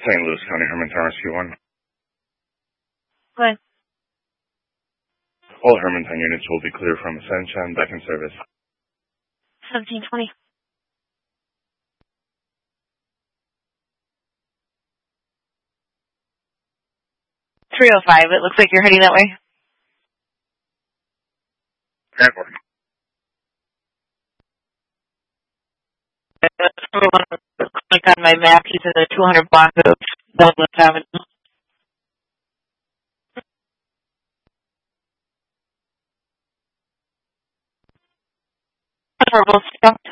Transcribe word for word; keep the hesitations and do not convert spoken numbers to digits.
Saint Louis County, Hermantown Rescue one. Go ahead. All Hermantown units will be clear from Ascension, back in service. seventeen twenty. three oh five, it looks like you're heading that way. Airport. Click on my map, he's in the two hundred block of Douglas Avenue. Horrible stuff.